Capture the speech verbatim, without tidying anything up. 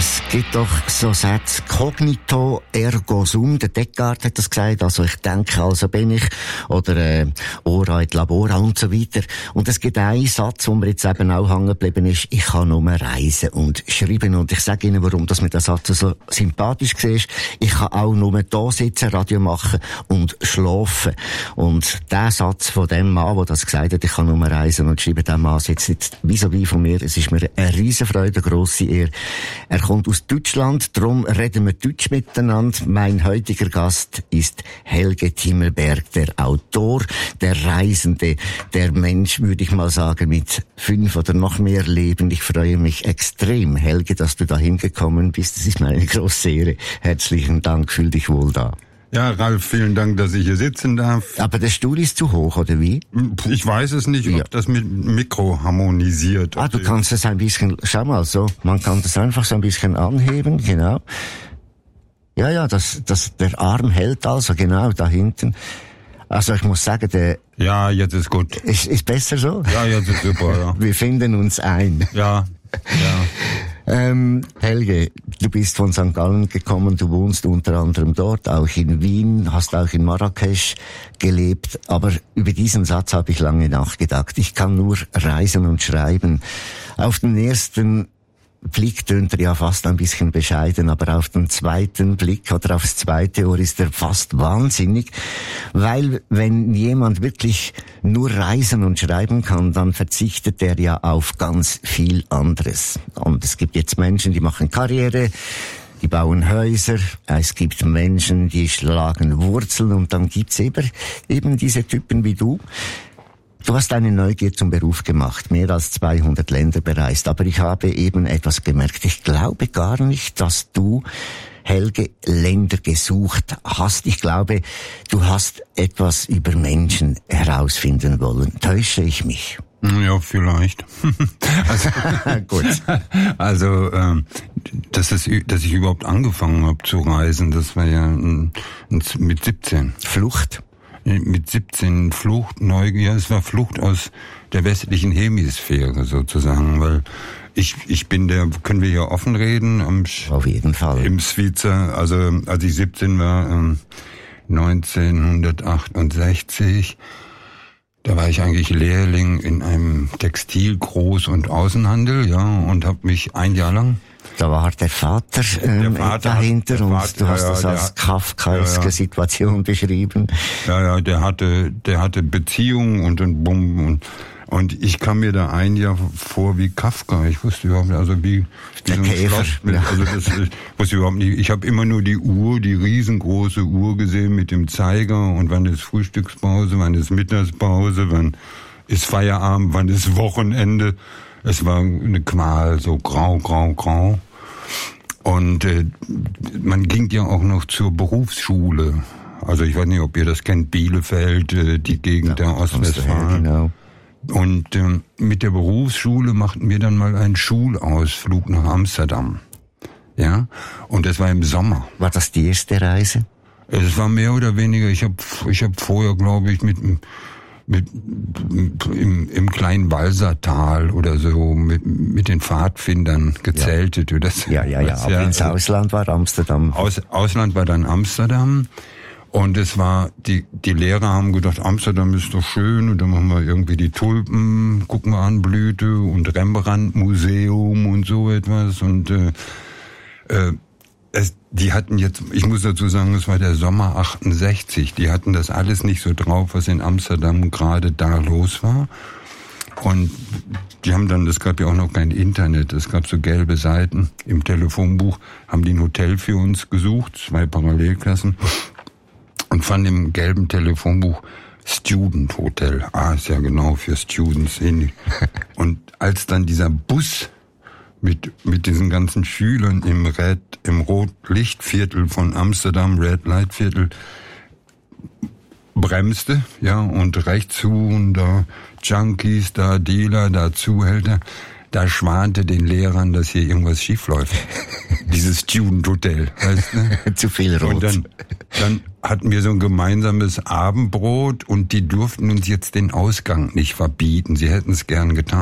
Es gibt doch so Sätze, cognito ergo sum, der Descartes hat das gesagt, also ich denke, also bin ich, oder äh, ora et labora und so weiter. Und es gibt einen Satz, wo mir jetzt eben auch hängen geblieben ist, ich kann nur reisen und schreiben. Und ich sage Ihnen, warum dass mir der Satz so sympathisch war. Ich kann auch nur da sitzen, Radio machen und schlafen. Und der Satz von dem Mann, der das gesagt hat, ich kann nur reisen und schreiben, der Mann sitzt jetzt vis-à-vis von mir. Es ist mir eine Riesenfreude, eine grosse Ehre. Er kommt aus Deutschland, darum reden wir Deutsch miteinander. Mein heutiger Gast ist Helge Timmerberg, der Autor, der Reisende, der Mensch, würde ich mal sagen, mit fünf oder noch mehr Leben. Ich freue mich extrem, Helge, dass du da hingekommen bist. Das ist mir eine große Ehre. Herzlichen Dank, fühl dich wohl da. Ja, Ralf, vielen Dank, dass ich hier sitzen darf. Aber der Stuhl ist zu hoch, oder wie? Ich weiß es nicht, ob ja. das mit Mikro harmonisiert. Ah, du kannst es ein bisschen, schau mal so, man kann das einfach so ein bisschen anheben, genau. Ja, ja, das, das, der Arm hält also, genau, da hinten. Also ich muss sagen, der... Ja, jetzt ist gut. Ist, ist besser so? Ja, jetzt ist super, ja. Wir finden uns ein. Ja, ja. Ähm, Helge, du bist von Sankt Gallen gekommen, du wohnst unter anderem dort, auch in Wien, hast auch in Marrakesch gelebt, aber über diesen Satz habe ich lange nachgedacht. Ich kann nur reisen und schreiben. Auf den ersten Blick tönt er ja fast ein bisschen bescheiden, aber auf den zweiten Blick oder aufs zweite Ohr ist er fast wahnsinnig, weil wenn jemand wirklich nur reisen und schreiben kann, dann verzichtet er ja auf ganz viel anderes. Und es gibt jetzt Menschen, die machen Karriere, die bauen Häuser, es gibt Menschen, die schlagen Wurzeln und dann gibt's eben, eben diese Typen wie du. Du hast eine Neugier zum Beruf gemacht, mehr als zweihundert Länder bereist, aber ich habe eben etwas gemerkt. Ich glaube gar nicht, dass du, Helge, Länder gesucht hast. Ich glaube, du hast etwas über Menschen herausfinden wollen. Täusche ich mich? Ja, vielleicht. also, Gut. Also, ähm, dass, es, dass ich überhaupt angefangen habe zu reisen, das war ja ein, ein, mit siebzehn. Flucht? Mit siebzehn Flucht, Neugier, es war Flucht aus der westlichen Hemisphäre sozusagen, weil ich ich bin der, können wir hier offen reden? Am, Auf jeden Fall. Im Svizza, also als ich siebzehn war, ähm, neunzehnhundertachtundsechzig, da war ich eigentlich Lehrling in einem Textil-, Groß- und Außenhandel, ja, und habe mich ein Jahr lang... Da war der Vater, ähm, der Vater dahinter der und Vater, du hast ja, das ja, als kafkaeske ja, ja. Situation beschrieben. Ja, ja, der hatte, der hatte Beziehungen und und bumm und und ich kam mir da ein Jahr vor wie Kafka. Ich wusste überhaupt nicht, also wie, wie der so ein Käfer. Schloss mit, also das ich wusste überhaupt nicht. Ich habe immer nur die Uhr, die riesengroße Uhr gesehen mit dem Zeiger und wann ist Frühstückspause, wann ist Mittagspause, wann ist Feierabend, wann ist Wochenende. Es war eine Qual, so grau, grau, grau. Und äh, man ging ja auch noch zur Berufsschule. Also ich weiß nicht, ob ihr das kennt, Bielefeld, äh, die Gegend ja, der Ostwestfalen. Genau. Und äh, mit der Berufsschule machten wir dann mal einen Schulausflug nach Amsterdam. Ja, und das war im Sommer. War das die erste Reise? Es war mehr oder weniger, ich habe ich hab vorher, glaube ich, mit... mit im, im kleinen Walsertal oder so mit mit den Pfadfindern gezeltet. Ja, das, ja, ja, ja. Aber ja, ins Ausland war Amsterdam. Aus, Ausland war dann Amsterdam und es war, die die Lehrer haben gedacht, Amsterdam ist doch schön und dann machen wir irgendwie die Tulpen, gucken wir an, Blüte und Rembrandt-Museum und so etwas und äh, äh, Es, die hatten jetzt, ich muss dazu sagen, es war der Sommer achtundsechzig, die hatten das alles nicht so drauf, was in Amsterdam gerade da los war. Und die haben dann, es gab ja auch noch kein Internet, es gab so gelbe Seiten im Telefonbuch, haben die ein Hotel für uns gesucht, zwei Parallelklassen, und fanden im gelben Telefonbuch Student Hotel. Ah, ist ja genau für Students hin. Und als dann dieser Bus mit mit diesen ganzen Schülern im Red, im Rotlichtviertel von Amsterdam, Red Light Viertel, bremste, ja, und rechts zu und da Junkies, da Dealer, da Zuhälter, da schwante den Lehrern, dass hier irgendwas schief läuft. Dieses Student Hotel, weißt du? Zu viel Rot. Und dann, dann hatten wir so ein gemeinsames Abendbrot und die durften uns jetzt den Ausgang nicht verbieten. Sie hätten es gern getan.